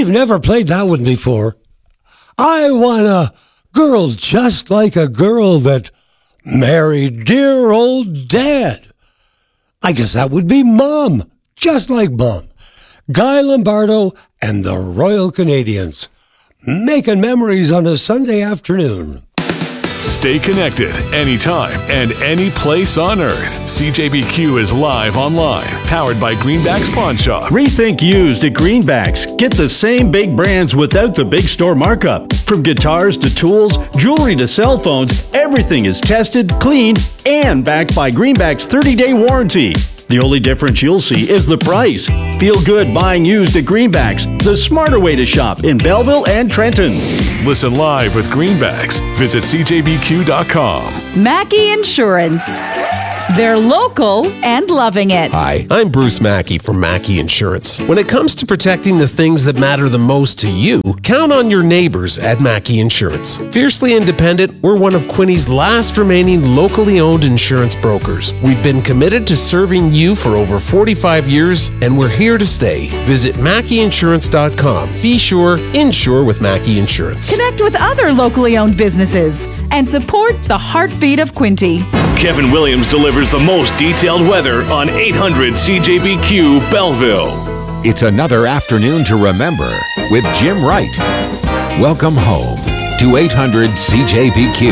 you've never played that one before, I want a girl just like a girl that married dear old Dad. I guess that would be Mom, just like Mom. Guy Lombardo and the Royal Canadians, making memories on a Sunday afternoon. Stay connected anytime and any place on earth. CJBQ is live online, powered by Greenbacks Pawn Shop. Rethink used at Greenbacks. Get the same big brands without the big store markup. From guitars to tools, jewelry to cell phones, everything is tested, cleaned, and backed by Greenbacks' 30-day warranty. The only difference you'll see is the price. Feel good buying used at Greenbacks, the smarter way to shop in Belleville and Trenton. Listen live with Greenbacks. Visit CJBQ.com. Mackey Insurance. They're local and loving it. Hi, I'm Bruce Mackey from Mackey Insurance. When it comes to protecting the things that matter the most to you, count on your neighbors at Mackey Insurance. Fiercely independent, we're one of Quinny's last remaining locally owned insurance brokers. We've been committed to serving you for over 45 years, and we're here to stay. Visit MackeyInsurance.com. Be sure, insure with Mackey Insurance. Connect with other locally owned businesses and support the heartbeat of Quinte. Kevin Williams delivers the most detailed weather on 800 CJBQ Belleville. It's another afternoon to remember with Jim Wright. Welcome home to 800 CJBQ.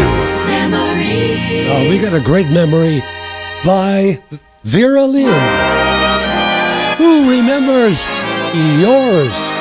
We got a great memory by Vera Lynn. Who remembers yours?